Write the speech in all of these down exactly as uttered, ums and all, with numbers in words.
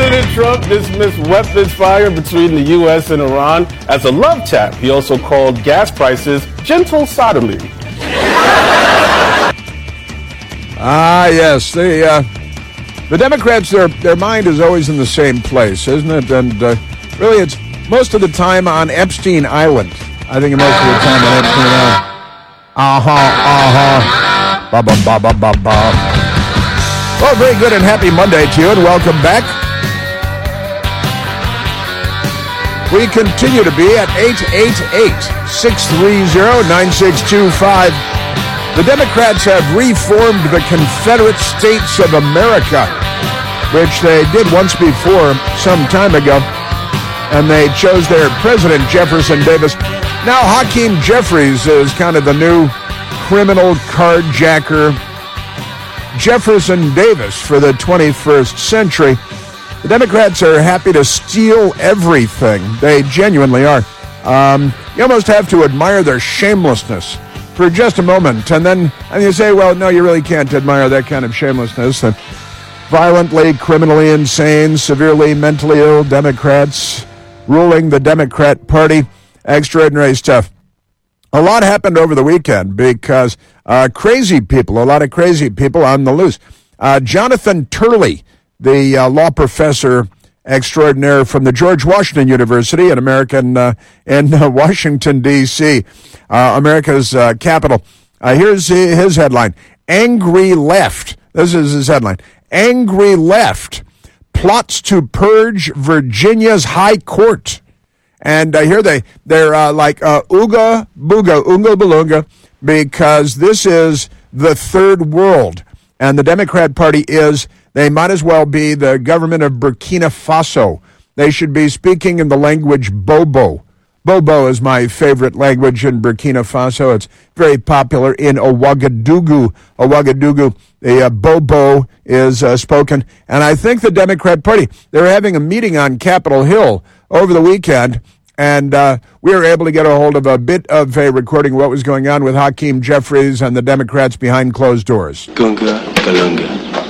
President Trump dismissed weapons fire between the U S and Iran as a love tap. He also called gas prices gentle sodomy. Ah, yes. The uh, the Democrats, their their mind is always in the same place, isn't it? And uh, really, it's most of the time on Epstein Island. I think most of the time on Epstein Island. Uh-huh, uh-huh. Ba-ba-ba-ba-ba-ba. Well, very good and happy Monday to you, and welcome back. We continue to be at eight eight eight, six three zero, nine six two five. The Democrats have reformed the Confederate States of America, which they did once before, some time ago, and they chose their president, Jefferson Davis. Now Hakeem Jeffries is kind of the new criminal carjacker, Jefferson Davis for the twenty-first century. The Democrats are happy to steal everything. They genuinely are. Um, you almost have to admire their shamelessness for just a moment. And then and you say, well, no, you really can't admire that kind of shamelessness. The violently, criminally insane, severely mentally ill Democrats ruling the Democrat Party. Extraordinary stuff. A lot happened over the weekend because uh, crazy people, a lot of crazy people on the loose. Uh, Jonathan Turley, the uh, law professor extraordinaire from the George Washington University in American uh, in uh, Washington, D C, uh, America's uh, capital. Uh, here's his headline: Angry Left. This is his headline: Angry Left plots to purge Virginia's High Court. And uh, here they, they're uh, like uh, ooga booga, oonga balunga, because this is the third world. And the Democrat Party is, they might as well be the government of Burkina Faso. They should be speaking in the language Bobo. Bobo is my favorite language in Burkina Faso. It's very popular in Ouagadougou. Ouagadougou, the uh, Bobo is uh, spoken. And I think the Democrat Party, they were having a meeting on Capitol Hill over the weekend, and uh, we were able to get a hold of a bit of a recording of what was going on with Hakeem Jeffries and the Democrats behind closed doors. Gunga Galunga.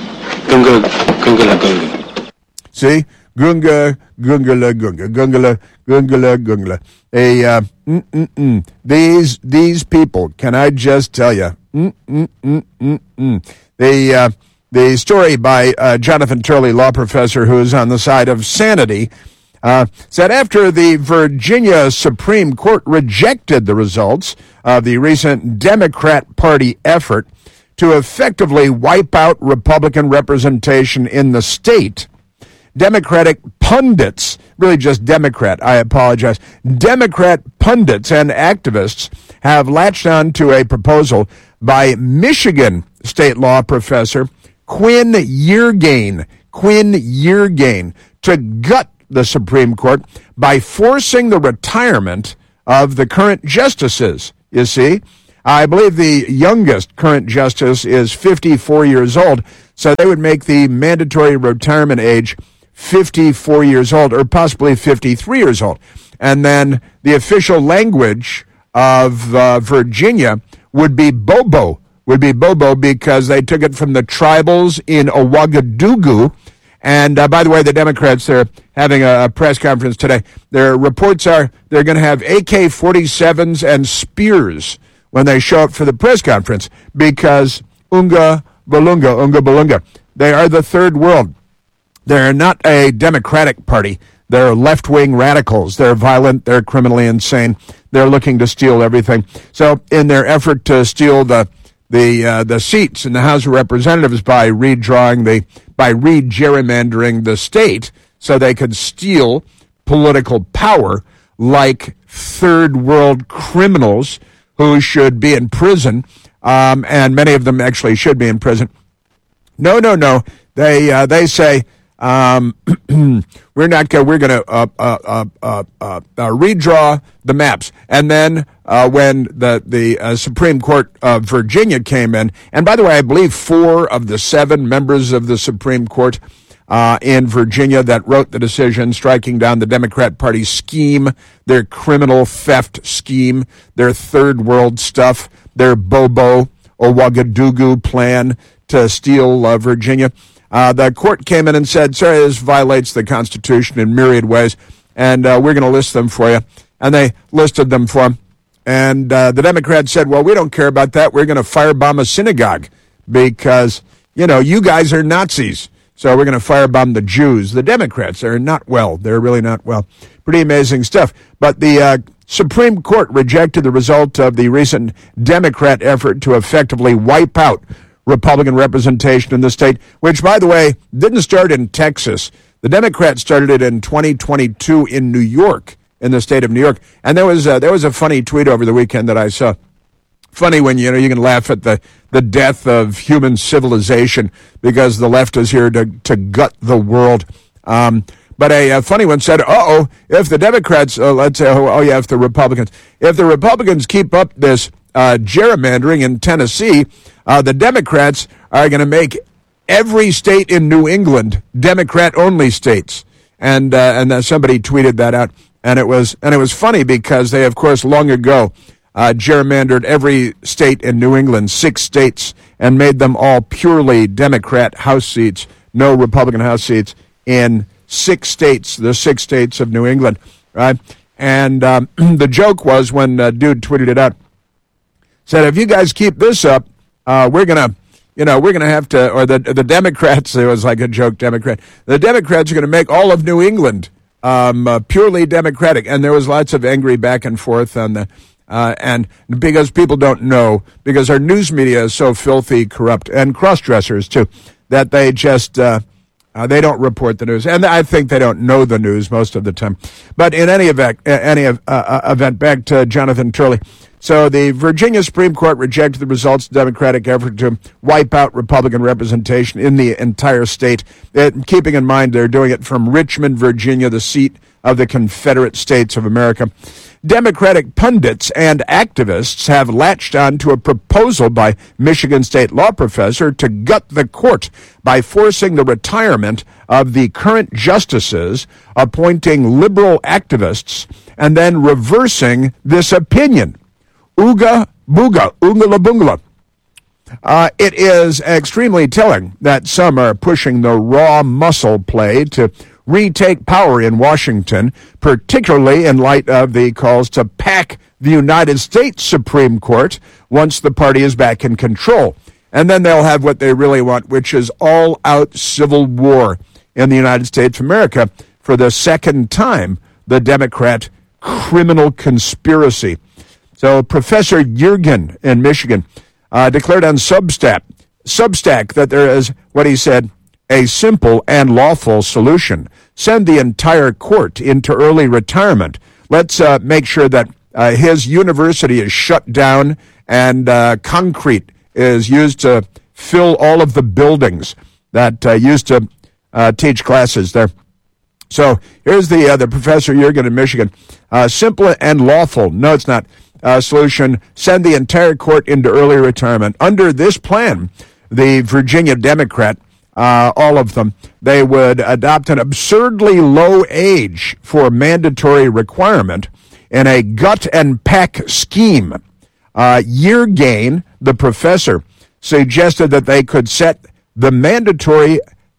Gunga Gunga Gunga. See? Gunga, Gungala, Gunga, Gungala, Gungala, Gungala. They, uh, mm, mm, mm. These, these people, can I just tell you, mm, mm, mm, mm, mm. The, uh, the story by uh, Jonathan Turley, law professor who is on the side of sanity, uh, said after the Virginia Supreme Court rejected the results of the recent Democrat Party effort to effectively wipe out Republican representation in the state, Democratic pundits, really just Democrat, I apologize, Democrat pundits and activists have latched on to a proposal by Michigan state law professor Quinn Yeargain, Quinn Yeargain, to gut the Supreme Court by forcing the retirement of the current justices. You see, I believe the youngest current justice is fifty-four years old, so they would make the mandatory retirement age fifty-four years old, or possibly fifty-three years old. And then the official language of uh, Virginia would be Bobo, would be Bobo because they took it from the tribals in Ouagadougou. And uh, by the way, the Democrats, they're having a, a press conference today. Their reports are they're going to have A K forty-sevens and spears when they show up for the press conference because Unga Balunga, Unga Balunga, they are the third world. They're not a Democratic Party. They're left-wing radicals. They're violent. They're criminally insane. They're looking to steal everything. So in their effort to steal the the uh, the seats in the House of Representatives by redrawing the by re-gerrymandering the state so they could steal political power like third world criminals who should be in prison, um, and many of them actually should be in prison. No, no, no. They uh, they say um, we're not going. We're going to uh, uh, uh, uh, uh, redraw the maps, and then uh, when the the uh, Supreme Court of Virginia came in, and by the way, I believe four of the seven members of the Supreme Court uh, in Virginia that wrote the decision striking down the Democrat Party scheme, their criminal theft scheme, their third world stuff, their Bobo Ouagadougou plan to steal uh, Virginia. Uh, the court came in and said, sorry, this violates the Constitution in myriad ways, and uh, we're going to list them for you. And they listed them for him. And uh, the Democrats said, well, we don't care about that. We're going to firebomb a synagogue because, you know, you guys are Nazis. So we're going to firebomb the Jews. The Democrats are not well. They're really not well. Pretty amazing stuff. But the uh, Supreme Court rejected the result of the recent Democrat effort to effectively wipe out Republican representation in the state, which, by the way, didn't start in Texas. The Democrats started it in twenty twenty-two in New York, in the state of New York. And there was a, there was a funny tweet over the weekend that I saw. Funny when, you know, you can laugh at the, the death of human civilization because the left is here to, to gut the world. Um, but a, a funny one said, uh-oh, if the Democrats, uh, let's say, oh, oh, yeah, if the Republicans, if the Republicans keep up this uh, gerrymandering in Tennessee, uh, the Democrats are going to make every state in New England Democrat-only states. And uh, and uh, somebody tweeted that out, and it was and it was funny because they, of course, long ago, Uh, gerrymandered every state in New England, six states, and made them all purely Democrat House seats, no Republican House seats in six states, the six states of New England, right? And um, the joke was when a dude tweeted it out, said, if you guys keep this up, uh, we're going to, you know, we're going to have to, or the, the Democrats, it was like a joke Democrat, the Democrats are going to make all of New England um, uh, purely Democratic. And there was lots of angry back and forth on the Uh, and because people don't know, because our news media is so filthy, corrupt, and cross-dressers, too, that they just, uh, uh, they don't report the news. And I think they don't know the news most of the time. But in any event, any uh, uh, event, back to Jonathan Turley. So the Virginia Supreme Court rejected the results of the Democratic effort to wipe out Republican representation in the entire state, it, keeping in mind they're doing it from Richmond, Virginia, the seat of the Confederate States of America. Democratic pundits and activists have latched on to a proposal by Michigan State law professor to gut the court by forcing the retirement of the current justices, appointing liberal activists, and then reversing this opinion. Ooga booga, oongala boongala. Uh, it is extremely telling that some are pushing the raw muscle play to retake power in Washington, particularly in light of the calls to pack the United States Supreme Court once the party is back in control. And then they'll have what they really want, which is all-out civil war in the United States of America for the second time, the Democrat criminal conspiracy. So Professor Yergin in Michigan uh, declared on Substack, Substack that there is, what he said, a simple and lawful solution. Send the entire court into early retirement. Let's uh, make sure that uh, his university is shut down and uh, concrete is used to fill all of the buildings that uh, used to uh, teach classes there. So here's the uh, the Professor Yergin in Michigan. Uh, simple and lawful. No, it's not. Uh, solution. Send the entire court into early retirement. Under this plan, the Virginia Democrat, Uh, all of them, they would adopt an absurdly low age for mandatory requirement in a gut and pack scheme. Uh, Yergin, the professor, suggested that they could set the mandatory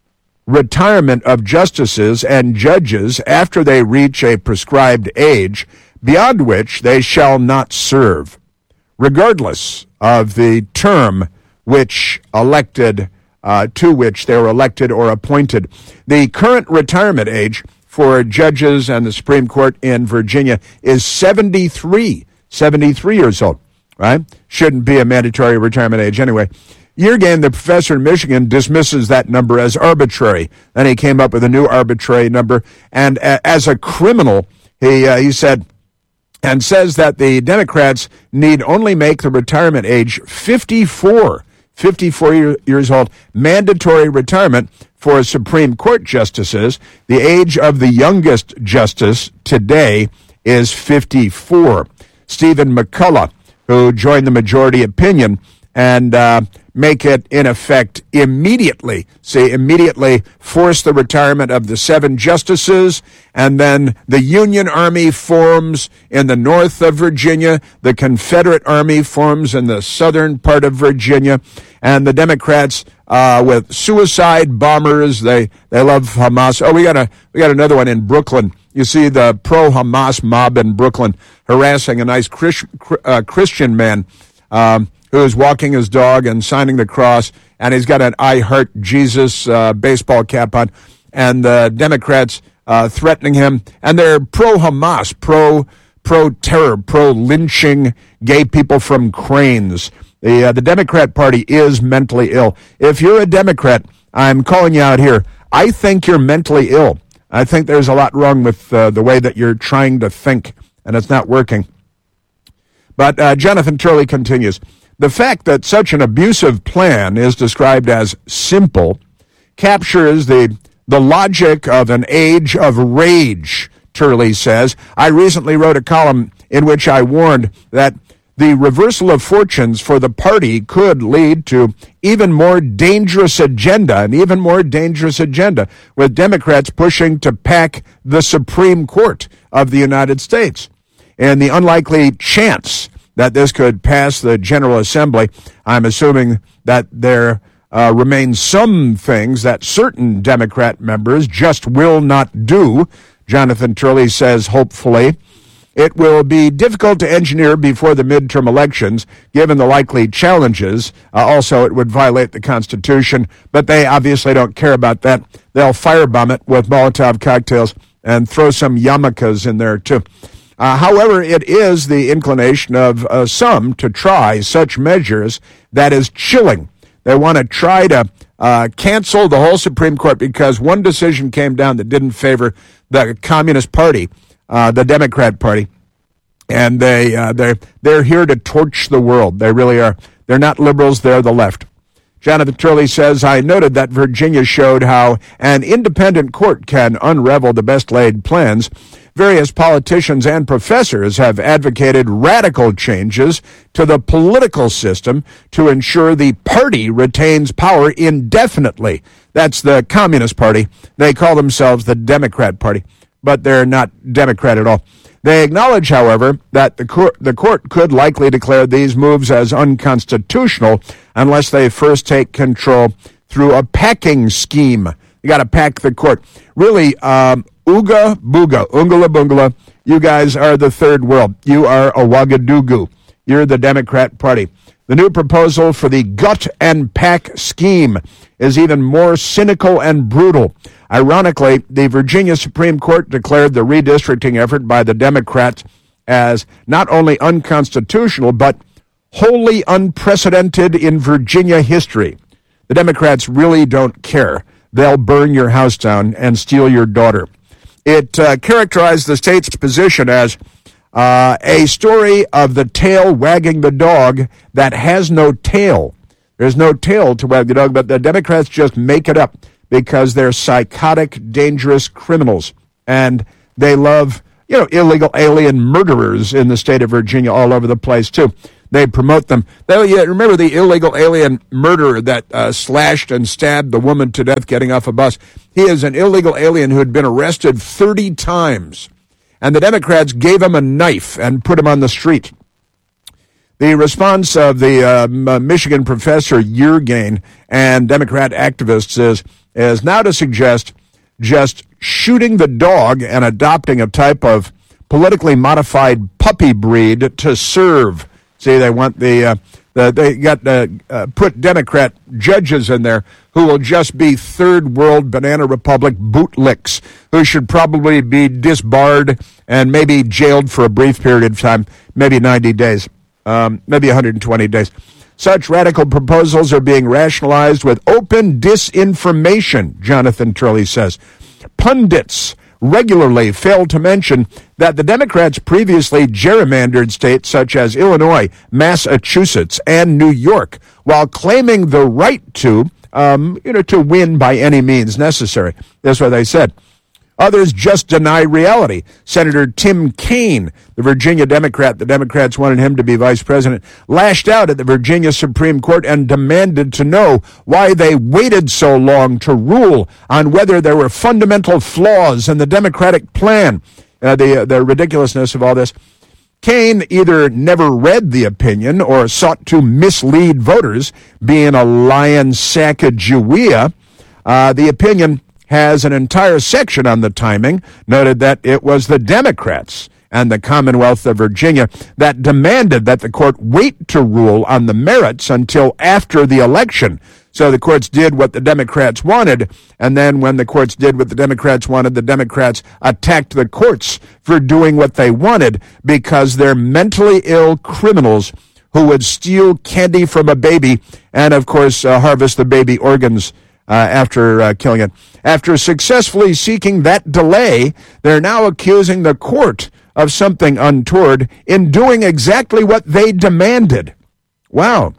retirement of justices and judges after they reach a prescribed age, beyond which they shall not serve, regardless of the term which elected Uh, to which they were elected or appointed. The current retirement age for judges and the Supreme Court in Virginia is seventy-three, seventy-three years old, right? Shouldn't be a mandatory retirement age anyway. Yergin, the professor in Michigan, dismisses that number as arbitrary. Then he came up with a new arbitrary number. And uh, as a criminal, he uh, he said, and says that the Democrats need only make the retirement age fifty-four. fifty-four year, years old, mandatory retirement for Supreme Court justices. The age of the youngest justice today is fifty-four. Stephen McCullough, who joined the majority opinion and uh, make it, in effect, immediately, see, immediately force the retirement of the seven justices, and then the Union Army forms in the north of Virginia, the Confederate Army forms in the southern part of Virginia, and the Democrats, uh, with suicide bombers, they, they love Hamas. Oh, we got a, we got another one in Brooklyn. You see the pro-Hamas mob in Brooklyn harassing a nice Chris, uh, Christian man, um, who is walking his dog and signing the cross, and he's got an I Heart Jesus uh, baseball cap on, and the Democrats uh, threatening him, and they're pro-Hamas, pro, pro-terror, pro-lynching gay people from cranes. The, uh, the Democrat Party is mentally ill. If you're a Democrat, I'm calling you out here. I think you're mentally ill. I think there's a lot wrong with uh, the way that you're trying to think, and it's not working. But uh, Jonathan Turley continues. The fact that such an abusive plan is described as simple captures the, the logic of an age of rage, Turley says. I recently wrote a column in which I warned that the reversal of fortunes for the party could lead to even more dangerous agenda, an even more dangerous agenda, with Democrats pushing to pack the Supreme Court of the United States. And the unlikely chance that this could pass the General Assembly, I'm assuming that there uh, remain some things that certain Democrat members just will not do. Jonathan Turley says, hopefully, it will be difficult to engineer before the midterm elections, given the likely challenges. Uh, also, it would violate the Constitution, but they obviously don't care about that. They'll firebomb it with Molotov cocktails and throw some yarmulkes in there, too. Uh, however, it is the inclination of uh, some to try such measures that is chilling. They want to try to uh, cancel the whole Supreme Court because one decision came down that didn't favor the Communist Party, uh, the Democrat Party, and they uh, they're they're here to torch the world. They really are. They're not liberals. They're the left. Jonathan Turley says, I noted that Virginia showed how an independent court can unravel the best-laid plans. Various politicians and professors have advocated radical changes to the political system to ensure the party retains power indefinitely. That's the Communist Party. They call themselves the Democrat Party, but they're not Democrat at all. They acknowledge, however, that the court, the court could likely declare these moves as unconstitutional unless they first take control through a packing scheme. You got to pack the court. Really, um, ooga booga, ungala bungala, you guys are the third world. You are a Ouagadougou. You're the Democrat Party. The new proposal for the gut and pack scheme is even more cynical and brutal. Ironically, the Virginia Supreme Court declared the redistricting effort by the Democrats as not only unconstitutional, but wholly unprecedented in Virginia history. The Democrats really don't care. They'll burn your house down and steal your daughter. It uh, characterized the state's position as uh, a story of the tail wagging the dog that has no tail. There's no tail to wag the dog, but the Democrats just make it up because they're psychotic, dangerous criminals. And they love, you know, illegal alien murderers in the state of Virginia all over the place, too. They promote them. They, yeah, remember the illegal alien murderer that uh, slashed and stabbed the woman to death getting off a bus? He is an illegal alien who had been arrested thirty times. And the Democrats gave him a knife and put him on the street. The response of the uh, Michigan professor Yergain and Democrat activists is, is now to suggest just shooting the dog and adopting a type of politically modified puppy breed to serve. See, they want the, uh, the they got uh, uh, put Democrat judges in there who will just be third world banana republic bootlicks who should probably be disbarred and maybe jailed for a brief period of time, maybe ninety days, um, maybe one hundred twenty days. Such radical proposals are being rationalized with open disinformation, Jonathan Turley says. Pundits regularly fail to mention that the Democrats previously gerrymandered states such as Illinois, Massachusetts, and New York, while claiming the right to, um, you know, to win by any means necessary. That's what they said. Others just deny reality. Senator Tim Kaine, the Virginia Democrat, the Democrats wanted him to be vice president, lashed out at the Virginia Supreme Court and demanded to know why they waited so long to rule on whether there were fundamental flaws in the Democratic plan. Uh, the, the ridiculousness of all this. Kaine either never read the opinion or sought to mislead voters, being a lion Sacagawea. Uh, the opinion has an entire section on the timing, noted that it was the Democrats and the Commonwealth of Virginia that demanded that the court wait to rule on the merits until after the election. So the courts did what the Democrats wanted, and then when the courts did what the Democrats wanted, the Democrats attacked the courts for doing what they wanted because they're mentally ill criminals who would steal candy from a baby and, of course, uh, harvest the baby organs uh, after uh, killing it. After successfully seeking that delay, they're now accusing the court of something untoward in doing exactly what they demanded. Wow.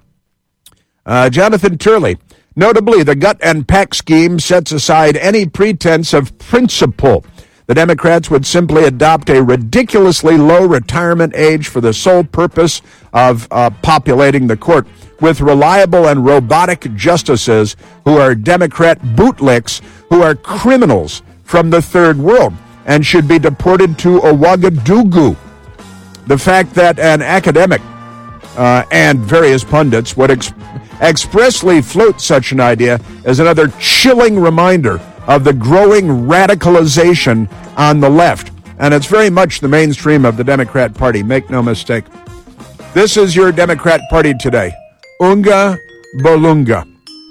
Uh, Jonathan Turley, notably, the gut and pack scheme sets aside any pretense of principle. The Democrats would simply adopt a ridiculously low retirement age for the sole purpose of uh, populating the court with reliable and robotic justices who are Democrat bootlicks, who are criminals from the third world and should be deported to Ouagadougou. The fact that an academic uh, and various pundits would ex- expressly float such an idea is another chilling reminder of the growing radicalization on the left. And it's very much the mainstream of the Democrat Party, make no mistake. This is your Democrat Party today. Unga Balunga.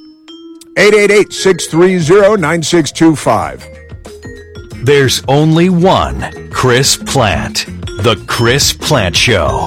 eight eight eight, six three zero, nine six two five. There's only one Chris Plante. The Chris Plante Show.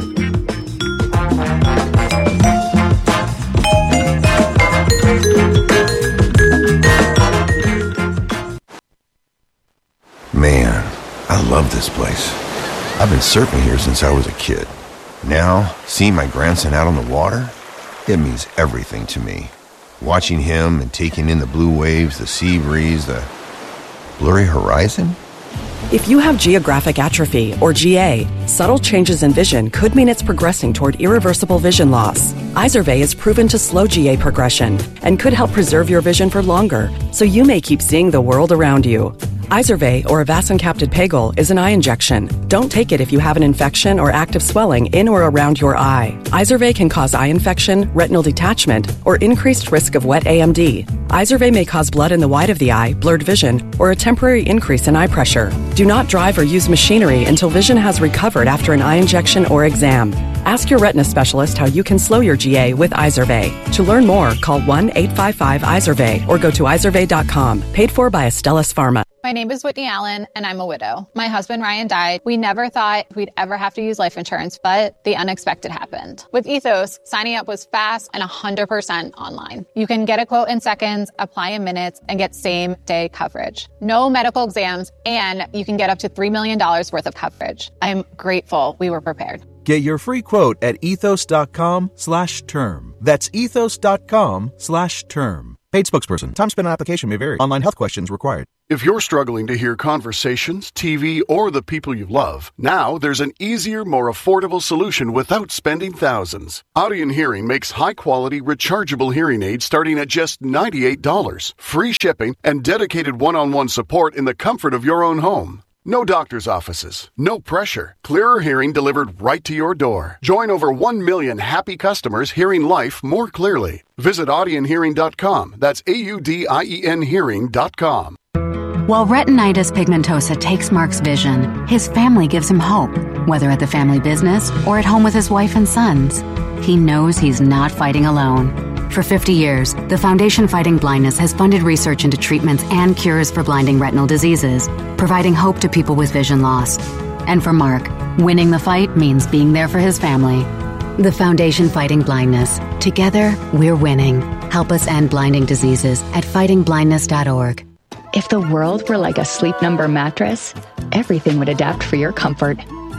Man, I love this place. I've been surfing here since I was a kid. Now, seeing my grandson out on the water, it means everything to me. Watching him and taking in the blue waves, the sea breeze, the blurry horizon. If you have geographic atrophy, or G A, subtle changes in vision could mean it's progressing toward irreversible vision loss. Izervay is proven to slow G A progression and could help preserve your vision for longer, so you may keep seeing the world around you. Izervay, or avacincaptad pegol, is an eye injection. Don't take it if you have an infection or active swelling in or around your eye. Izervay can cause eye infection, retinal detachment, or increased risk of wet A M D. Izervay may cause blood in the white of the eye, blurred vision, or a temporary increase in eye pressure. Do not drive or use machinery until vision has recovered after an eye injection or exam. Ask your retina specialist how you can slow your G A with Izervay. To learn more, call one eight five five Izervay or go to izervay dot com. Paid for by Astellas Pharma. My name is Whitney Allen, and I'm a widow. My husband, Ryan, died. We never thought we'd ever have to use life insurance, but the unexpected happened. With Ethos, signing up was fast and one hundred percent online. You can get a quote in seconds, apply in minutes, and get same-day coverage. No medical exams, and you can get up to three million dollars worth of coverage. I'm grateful we were prepared. Get your free quote at ethos.com slash term. That's ethos.com slash term. Paid spokesperson. Time spent on application may vary. Online health questions required. If you're struggling to hear conversations, T V, or the people you love, now there's an easier, more affordable solution without spending thousands. Audien Hearing makes high-quality, rechargeable hearing aids starting at just ninety-eight dollars, free shipping, and dedicated one-on-one support in the comfort of your own home. No doctor's offices, no pressure. Clearer hearing delivered right to your door. Join over one million happy customers hearing life more clearly. Visit audien hearing dot com. That's A U D I E N hearing dot com. While retinitis pigmentosa takes Mark's vision, his family gives him hope, whether at the family business or at home with his wife and sons. He knows he's not fighting alone. For fifty years, the Foundation Fighting Blindness has funded research into treatments and cures for blinding retinal diseases, providing hope to people with vision loss. And for Mark, winning the fight means being there for his family. The Foundation Fighting Blindness. Together, we're winning. Help us end blinding diseases at fighting blindness dot org. If the world were like a Sleep Number mattress, everything would adapt for your comfort.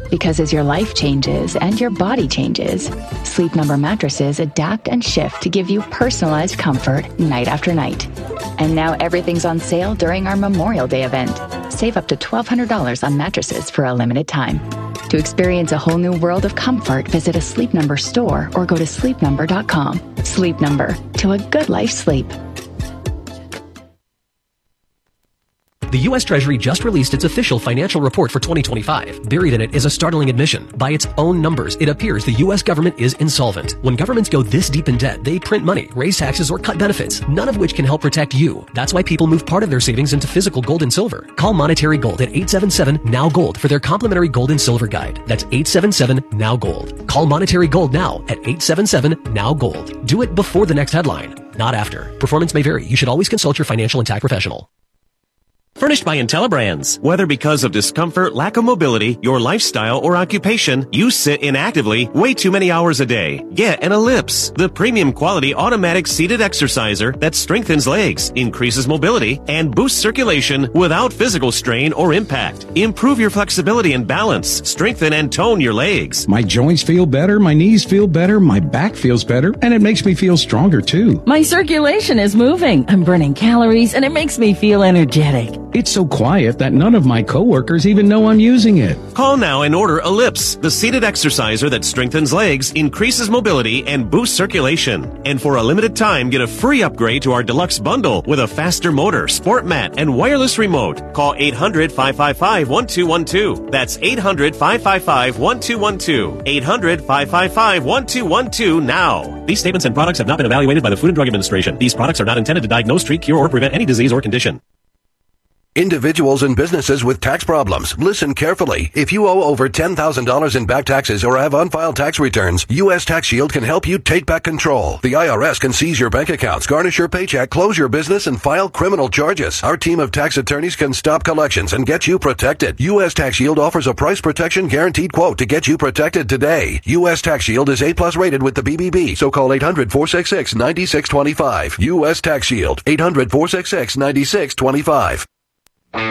Because as your life changes and your body changes, Sleep Number mattresses adapt and shift to give you personalized comfort night after night. And now everything's on sale during our Memorial Day event. Save up to twelve hundred dollars on mattresses for a limited time. To experience a whole new world of comfort, visit a Sleep Number store or go to sleep number dot com. Sleep Number, to a good life sleep. The U S Treasury just released its official financial report for twenty twenty-five. Buried in it is a startling admission. By its own numbers, it appears the U S government is insolvent. When governments go this deep in debt, they print money, raise taxes, or cut benefits, none of which can help protect you. That's why people move part of their savings into physical gold and silver. Call Monetary Gold at eight seven seven, N O W, GOLD for their complimentary gold and silver guide. That's eight seven seven, N O W, GOLD. Call Monetary Gold now at eight seven seven, N O W, GOLD. Do it before the next headline, not after. Performance may vary. You should always consult your financial and tax professional. Furnished by IntelliBrands. Whether because of discomfort, lack of mobility, your lifestyle, or occupation, you sit inactively way too many hours a day. Get an Ellipse, the premium quality automatic seated exerciser that strengthens legs, increases mobility, and boosts circulation without physical strain or impact. Improve your flexibility and balance, strengthen and tone your legs. My joints feel better, my knees feel better, my back feels better, and it makes me feel stronger too. My circulation is moving, I'm burning calories, and it makes me feel energetic. It's so quiet that none of my coworkers even know I'm using it. Call now and order Ellipse, the seated exerciser that strengthens legs, increases mobility, and boosts circulation. And for a limited time, get a free upgrade to our deluxe bundle with a faster motor, sport mat, and wireless remote. Call eight hundred, five five five, one two one two. That's eight hundred, five five five, one two one two. eight hundred, five five five, one two one two now. These statements and products have not been evaluated by the Food and Drug Administration. These products are not intended to diagnose, treat, cure, or prevent any disease or condition. Individuals and businesses with tax problems, listen carefully. If you owe over ten thousand dollars in back taxes or have unfiled tax returns, U S Tax Shield can help you take back control. The I R S can seize your bank accounts, garnish your paycheck, close your business, and file criminal charges. Our team of tax attorneys can stop collections and get you protected. U S Tax Shield offers a price protection guaranteed quote to get you protected today. U S Tax Shield is A plus rated with the B B B, so call eight hundred, four six six, nine six two five. U S Tax Shield, eight hundred, four six six, nine six two five.